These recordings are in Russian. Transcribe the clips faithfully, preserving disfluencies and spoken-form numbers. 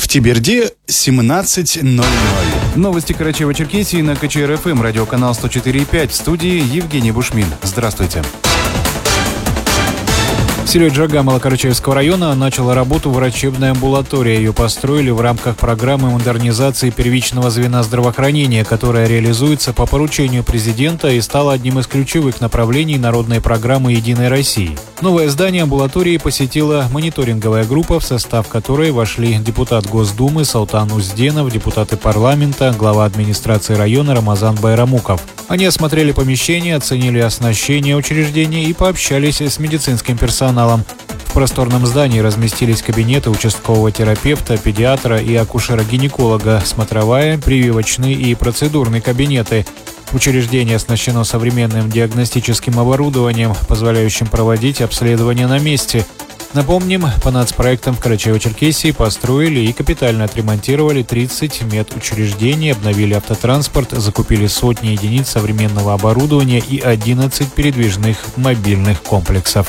В Теберде семнадцать ноль ноль. Новости Карачаево-Черкесии на КЧР-ФМ, радиоканал сто четыре и пять. В студии Евгений Бушмин. Здравствуйте. В селе Джага Малокарачаевского района начала работу врачебная амбулатория. Ее построили в рамках программы модернизации первичного звена здравоохранения, которая реализуется по поручению президента и стала одним из ключевых направлений народной программы «Единой России». Новое здание амбулатории посетила мониторинговая группа, в состав которой вошли депутат Госдумы Салтан Узденов, депутаты парламента, глава администрации района Рамазан Байрамуков. Они осмотрели помещение, оценили оснащение учреждения и пообщались с медицинским персоналом. В просторном здании разместились кабинеты участкового терапевта, педиатра и акушера-гинеколога, смотровая, прививочный и процедурные кабинеты. Учреждение оснащено современным диагностическим оборудованием, позволяющим проводить обследования на месте. Напомним, по нацпроектам в Карачаево-Черкесии построили и капитально отремонтировали тридцать медучреждений, обновили автотранспорт, закупили сотни единиц современного оборудования и одиннадцать передвижных мобильных комплексов.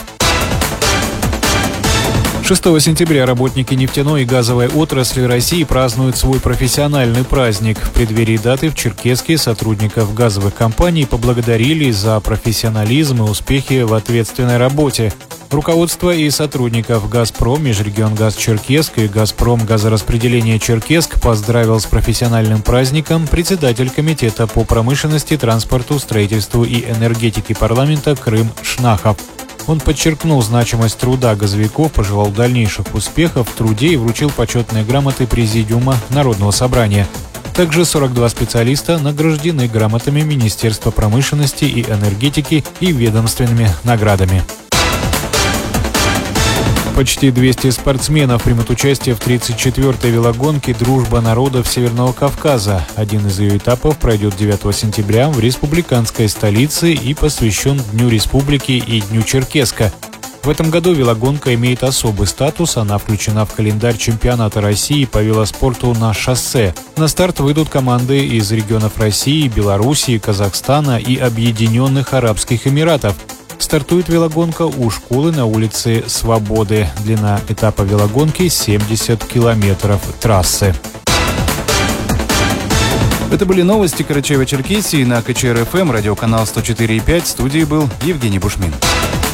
шестого сентября работники нефтяной и газовой отрасли России празднуют свой профессиональный праздник. В преддверии даты в Черкесске сотрудников газовых компаний поблагодарили за профессионализм и успехи в ответственной работе. Руководство и сотрудников «Газпром», «Межрегионгаз Черкесск» и «Газпром Газораспределение Черкесск» поздравил с профессиональным праздником председатель Комитета по промышленности, транспорту, строительству и энергетике парламента Крым Шнахов. Он подчеркнул значимость труда газовиков, пожелал дальнейших успехов в труде и вручил почетные грамоты Президиума Народного собрания. Также сорок два специалиста награждены грамотами Министерства промышленности и энергетики и ведомственными наградами. Почти двести спортсменов примут участие в тридцать четвёртой велогонке «Дружба народов Северного Кавказа». Один из ее этапов пройдет девятого сентября в республиканской столице и посвящен Дню Республики и Дню Черкесска. В этом году велогонка имеет особый статус, она включена в календарь чемпионата России по велоспорту на шоссе. На старт выйдут команды из регионов России, Белоруссии, Казахстана и Объединенных Арабских Эмиратов. Стартует велогонка у школы на улице Свободы. Длина этапа велогонки семьдесят километров трассы. Это были новости Карачаево-Черкесии на КЧР-ФМ, радиоканал сто четыре и пять. В студии был Евгений Бушмин.